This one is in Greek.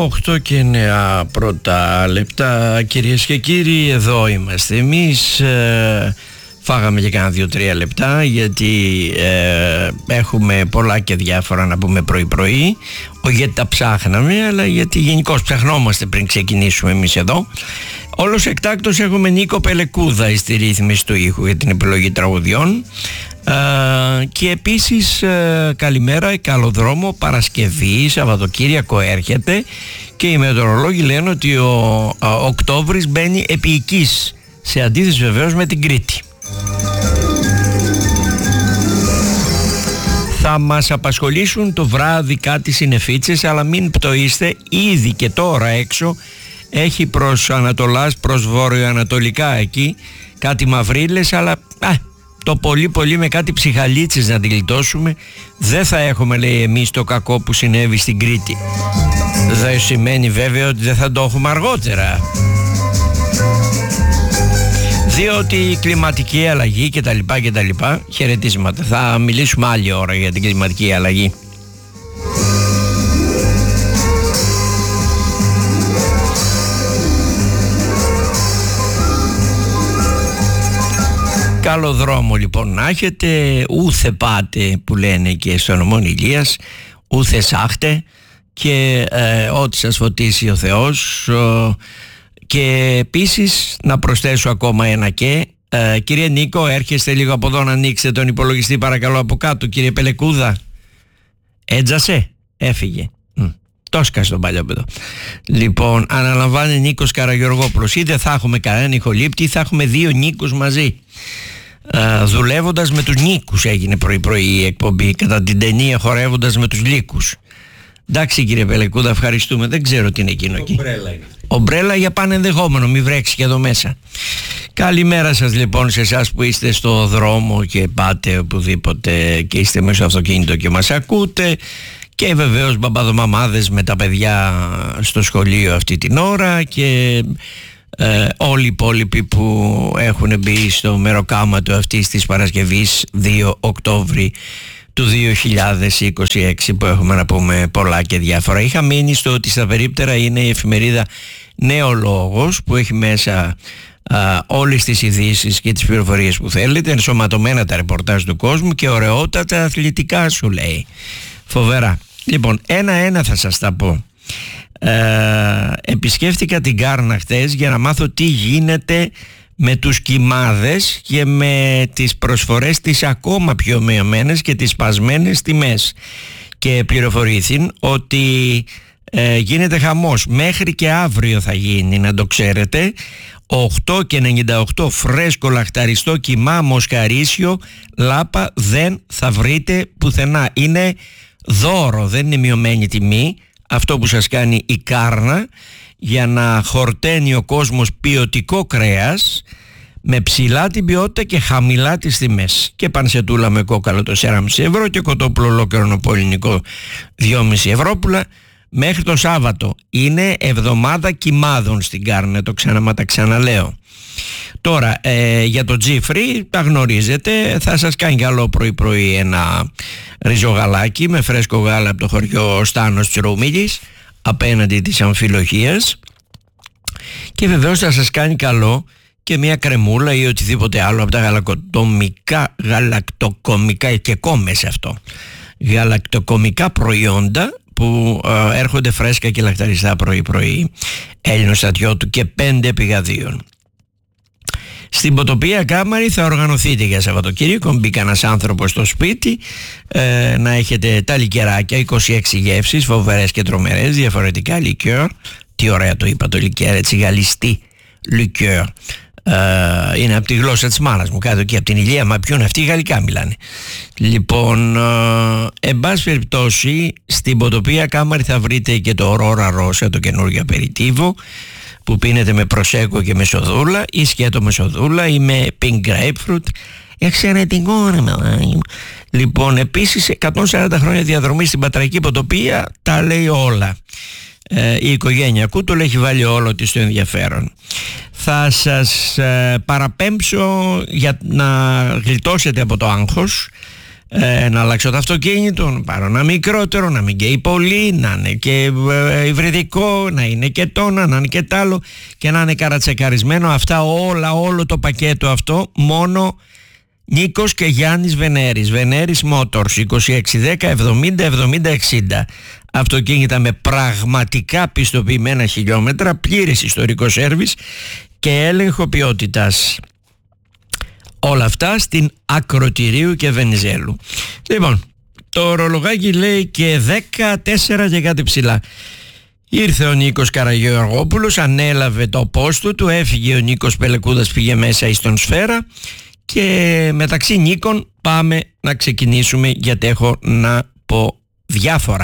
8 και 9 πρώτα λεπτά, κυρίες και κύριοι, εδώ είμαστε εμείς. Φάγαμε και κάνα 2-3 λεπτά γιατί έχουμε πολλά και διάφορα να πούμε πρωί-πρωί. Όχι γιατί τα ψάχναμε, αλλά γιατί γενικώς ψαχνόμαστε πριν ξεκινήσουμε εμείς εδώ. Όλος εκτάκτως έχουμε Νίκο Πελεκούδα στη ρύθμιση του ήχου για την επιλογή τραγουδιών. Και επίσης καλημέρα, καλό δρόμο, Παρασκευή, Σαββατοκύριακο έρχεται και οι μετεωρολόγοι λένε ότι ο Οκτώβρης μπαίνει επί οικής, σε αντίθεση βεβαίως με την Κρήτη. Θα μας απασχολήσουν το βράδυ κάτι συννεφίτσες, αλλά μην πτωείστε, ήδη και τώρα έξω έχει προς Ανατολάς, προς βορειοανατολικά εκεί κάτι μαυρίλες, αλλά το πολύ με κάτι ψυχαλίτσες να τη γλιτώσουμε. Δεν θα έχουμε, λέει, εμείς το κακό που συνέβη στην Κρήτη. Δεν σημαίνει βέβαια ότι δεν θα το έχουμε αργότερα, διότι η κλιματική αλλαγή και τα λοιπά, χαιρετίσματα. Θα μιλήσουμε άλλη ώρα για την κλιματική αλλαγή. Καλό δρόμο λοιπόν να έχετε, ούθε πάτε που λένε και στον νομόν Ηλίας, ούθε σάχτε, και ό,τι σας φωτίσει ο Θεός. Και επίσης να προσθέσω ακόμα ένα κύριε Νίκο, έρχεστε λίγο από εδώ να ανοίξετε τον υπολογιστή παρακαλώ από κάτω, κύριε Πελεκούδα. Έτζασε, έφυγε. Το σκάσε τον παλιόπαιδο. Λοιπόν, αναλαμβάνει Νίκος Καραγιοργόπουλος. Είτε θα έχουμε κανένα ηχολήπτη ή θα έχουμε δύο Νίκους μαζί. Δουλεύοντας με τους Νίκους έγινε πρωί-πρωί η εκπομπή, κατά την ταινία Χορεύοντας με τους Λύκους. Εντάξει κύριε Πελεκούδα, ευχαριστούμε. Δεν ξέρω τι είναι εκείνο εκεί. Ομπρέλα για πάνε ενδεχόμενο, μη βρέξει και εδώ μέσα. Καλημέρα σας λοιπόν σε εσάς που είστε στο δρόμο και πάτε οπουδήποτε και είστε μέσα στο αυτοκίνητο και μας ακούτε. Και βεβαίως μπαμπαδομαμάδες με τα παιδιά στο σχολείο αυτή την ώρα και όλοι οι υπόλοιποι που έχουν μπει στο μεροκάματο αυτής της Παρασκευής 2 Οκτώβρη του 2026, που έχουμε να πούμε πολλά και διάφορα. Είχα μείνει στο ότι στα περίπτερα είναι η εφημερίδα Νεολόγος που έχει μέσα όλες τις ειδήσεις και τις πληροφορίες που θέλετε, ενσωματωμένα τα ρεπορτάζ του κόσμου και ωραιότατα αθλητικά σου λέει. Φοβερά. Λοιπόν, ένα-ένα θα σας τα πω. Επισκέφτηκα την Κάρνα χτες για να μάθω τι γίνεται με τους κυμάδες και με τις προσφορές τις ακόμα πιο μειωμένες και τις σπασμένες τιμές, και πληροφορήθην ότι γίνεται χαμός. Μέχρι και αύριο θα γίνει, να το ξέρετε. 8,98 φρέσκο λαχταριστό κιμά μοσχαρίσιο λάπα δεν θα βρείτε πουθενά. Είναι δώρο, δεν είναι μειωμένη τιμή. Αυτό που σας κάνει η Κάρνα για να χορταίνει ο κόσμος ποιοτικό κρέας με ψηλά την ποιότητα και χαμηλά τις τιμές. Και πανσετούλα με κόκαλο το 4,5 ευρώ και κοτόπουλο ολόκληρο πολυνικό 2,5 ευρώ μέχρι το Σάββατο. Είναι εβδομάδα κυμάδων στην Κάρνα, τα ξαναλέω. Τώρα για το G-Free τα γνωρίζετε, θα σας κάνει καλό πρωί-πρωί ένα ριζογαλάκι με φρέσκο γάλα από το χωριό Στάνος Τσιρομίλης απέναντι της Αμφιλοχίας, και βεβαίως θα σας κάνει καλό και μια κρεμούλα ή οτιδήποτε άλλο από τα γαλακτοκομικά και κόμμες αυτό, γαλακτοκομικά προϊόντα που έρχονται φρέσκα και λαχταριστά πρωί-πρωί, Έλληνος στρατιώτου και 5 πηγαδίων. Στην Ποτοπία Κάμαρη θα οργανωθείτε για Σαββατοκύριακο. Μπήκα ένας άνθρωπος στο σπίτι, να έχετε τα λικεράκια, 26 γεύσεις, φοβερές και τρομερές, διαφορετικά λικέρ. Τι ωραία το είπα το λικέρ, έτσι, γαλλιστή λικέρ. Είναι από τη γλώσσα της μάνας μου, κάτω εκεί από την Ηλία, μα ποιον αυτοί γαλλικά μιλάνε. Λοιπόν, εν πάση περιπτώσει, στην Ποτοπία Κάμαρη θα βρείτε και το Aurora Rosa, το καινούργιο απεριτίβο, που πίνετε με προσέκο και μεσοδούλα ή σκέτο μεσοδούλα ή με pink grapefruit. Εξαιρετικό ρε μελάνι. Λοιπόν, επίσης 140 χρόνια διαδρομή στην Πατραϊκή Ποτοπία, τα λέει όλα. Η οικογένεια Κούτολ έχει βάλει όλο της το ενδιαφέρον. Θα σας παραπέμψω για να γλιτώσετε από το άγχος να αλλάξω το αυτοκίνητο, να πάρω ένα μικρότερο, να μην καίει πολύ, να είναι και υβριδικό, να είναι και τόνα, να είναι και τ' άλλο και να είναι καρατσεκαρισμένο. Αυτά όλα, όλο το πακέτο αυτό, μόνο Νίκος και Γιάννης Βενέρης, Βενέρης Motors, 2610 70 70 60. Αυτοκίνητα με πραγματικά πιστοποιημένα χιλιόμετρα, πλήρες ιστορικό σέρβις και έλεγχο ποιότητας. Όλα αυτά στην Ακροτηρίου και Βενιζέλου. Λοιπόν, το ορολογάκι λέει και 14 και κάτι ψηλά. Ήρθε ο Νίκος Καραγεωργόπουλος, ανέλαβε το πόστο του, έφυγε ο Νίκος Πελεκούδας, πήγε μέσα στον Σφαίρα και μεταξύ Νίκων πάμε να ξεκινήσουμε, γιατί έχω να πω διάφορα.